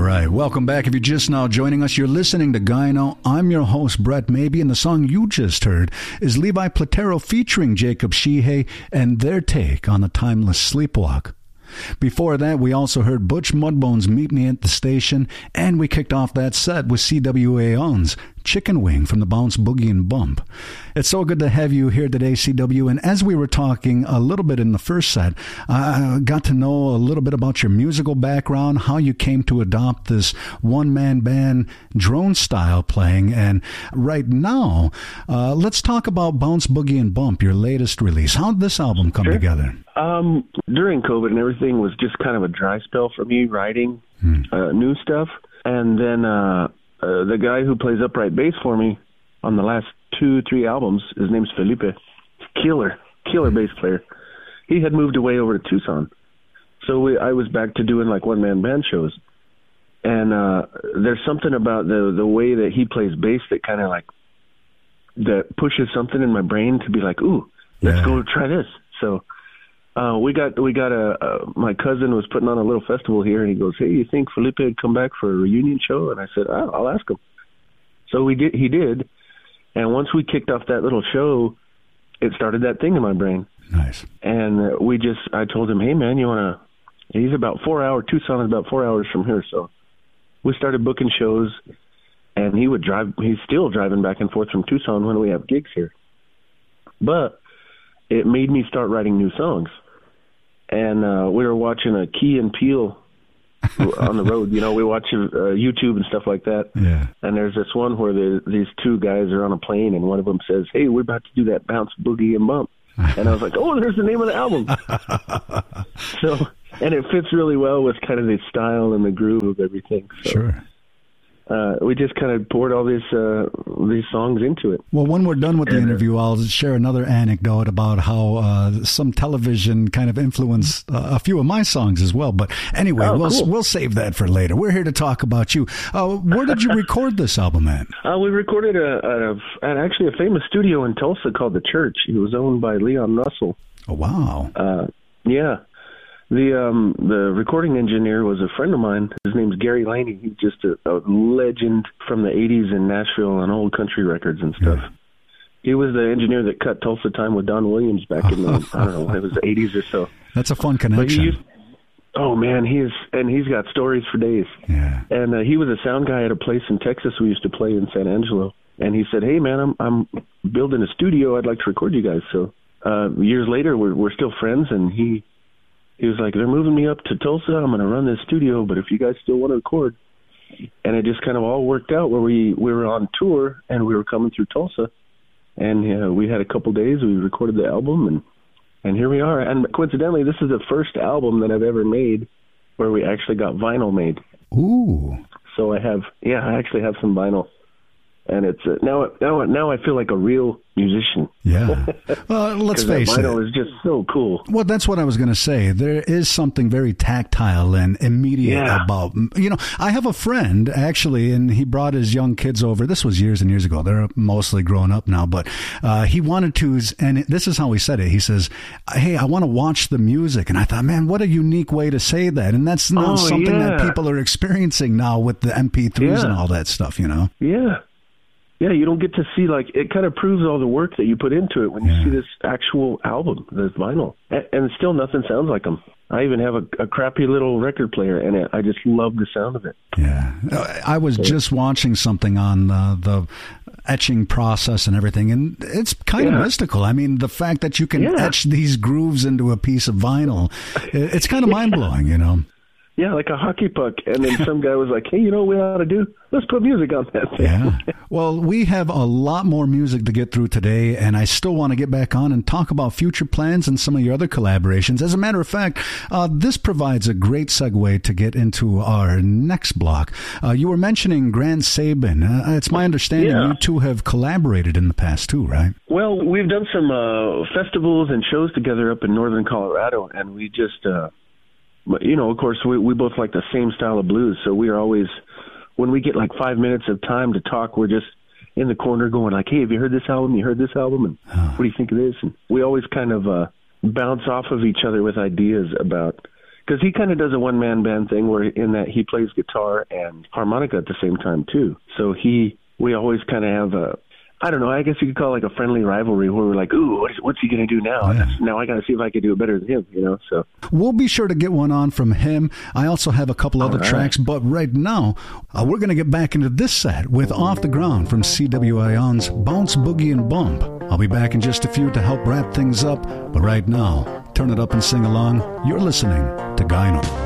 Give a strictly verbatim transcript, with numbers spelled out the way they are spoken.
right, welcome back. If you're just now joining us, you're listening to Gyno. I'm your host, Brett Maybe, and the song you just heard is Levi Platero featuring Jacob Sheehay and their take on the timeless Sleepwalk. Before that, we also heard Butch Mudbone's Meet Me at the Station, and we kicked off that set with C W A On's Chicken Wing from the Bounce Boogie and Bump. It's so good to have you here today, C W, and as we were talking a little bit in the first set, I got to know a little bit about your musical background, how you came to adopt this one-man band drone style playing, and right now, uh, let's talk about Bounce Boogie and Bump, your latest release. How did this album come sure. together? Um, during COVID and everything was just kind of a dry spell for me, writing hmm. uh, new stuff, and then uh, uh, the guy who plays upright bass for me on the last two, three albums, his name's Felipe, killer, killer bass player. He had moved away over to Tucson, so we, I was back to doing like one-man band shows, and uh, there's something about the the way that he plays bass that kind of like that pushes something in my brain to be like, ooh, let's yeah. go try this. So. Uh, we got we got a uh, my cousin was putting on a little festival here, and he goes, "Hey, you think Felipe would come back for a reunion show?" And I said, oh, "I'll ask him." So we did. He did, and once we kicked off that little show, it started that thing in my brain. Nice. And uh, we just, I told him, "Hey, man, you want to?" He's about four hours. Tucson is about four hours from here, so we started booking shows, and he would drive. He's still driving back and forth from Tucson when we have gigs here, but it made me start writing new songs. And uh, we were watching a Key and Peele on the road. You know, we watch uh, YouTube and stuff like that. Yeah. And there's this one where the, these two guys are on a plane, and one of them says, "Hey, we're about to do that Bounce Boogie and Bump." And I was like, "Oh, there's the name of the album." So, and it fits really well with kind of the style and the groove of everything. So. Sure. Uh, we just kind of poured all these uh, these songs into it. Well, when we're done with the interview, I'll share another anecdote about how uh, some television kind of influenced uh, a few of my songs as well. But anyway, oh, we'll cool. we'll save that for later. We're here to talk about you. Uh, where did you record this album at? Uh, we recorded a, a, at actually a famous studio in Tulsa called The Church. It was owned by Leon Russell. Oh, wow. Uh, yeah. The um, the recording engineer was a friend of mine. His name's Gary Laney. He's just a, a legend from the eighties in Nashville on old country records and stuff. Yeah. He was the engineer that cut Tulsa Time with Don Williams back in the, I don't know, it was the eighties or so. That's a fun connection. Used, oh, man, he's and he's got stories for days. Yeah. And uh, he was a sound guy at a place in Texas we used to play in San Angelo. And he said, "Hey, man, I'm I'm building a studio. I'd like to record you guys." So uh, years later, we're we're still friends, and he... He was like, "They're moving me up to Tulsa. I'm going to run this studio, but if you guys still want to record." And it just kind of all worked out where we, we were on tour, and we were coming through Tulsa. And uh, we had a couple days. We recorded the album, and, and here we are. And coincidentally, this is the first album that I've ever made where we actually got vinyl made. Ooh. So I have, yeah, I actually have some vinyl. And it's uh, now, now, now I feel like a real musician. Yeah. Well, let's face that vinyl it. is just so cool. Well, that's what I was going to say. There is something very tactile and immediate yeah. about, you know, I have a friend actually, and he brought his young kids over. This was years and years ago. They're mostly grown up now, but uh, he wanted to, and this is how he said it. He says, "Hey, I want to watch the music." And I thought, man, what a unique way to say that. And that's not oh, something yeah. that people are experiencing now with the M P threes yeah. and all that stuff, you know? Yeah. Yeah, you don't get to see, like, it kind of proves all the work that you put into it when you yeah. see this actual album, this vinyl. And, and still nothing sounds like them. I even have a, a crappy little record player, and it, I just love the sound of it. Yeah. I was just watching something on uh, the etching process and everything, and it's kind yeah. of mystical. I mean, the fact that you can yeah. etch these grooves into a piece of vinyl, it's kind of mind-blowing, you know? Yeah, like a hockey puck. And then some guy was like, "Hey, you know what we ought to do? Let's put music on that thing." Yeah. Well, we have a lot more music to get through today, and I still want to get back on and talk about future plans and some of your other collaborations. As a matter of fact, uh, this provides a great segue to get into our next block. Uh, you were mentioning Grant Sabin. Uh, it's my understanding yeah. you two have collaborated in the past, too, right? Well, we've done some uh, festivals and shows together up in northern Colorado, and we just... Uh, But, you know, of course, we, we both like the same style of blues, so we are always, when we get like five minutes of time to talk, we're just in the corner going like, "Hey, have you heard this album? You heard this album? And oh. what do you think of this?" And we always kind of uh, bounce off of each other with ideas about because he kind of does a one-man band thing where in that he plays guitar and harmonica at the same time, too. So he, we always kind of have a, I don't know, I guess you could call it like a friendly rivalry where we're like, ooh, what is, what's he going to do now? Yeah. Now I got to see if I can do it better than him, you know, so. We'll be sure to get one on from him. I also have a couple other right. tracks, but right now, uh, we're going to get back into this set with Off the Ground from C W I On's Bounce, Boogie, and Bump. I'll be back in just a few to help wrap things up, but right now, turn it up and sing along. You're listening to Gyno.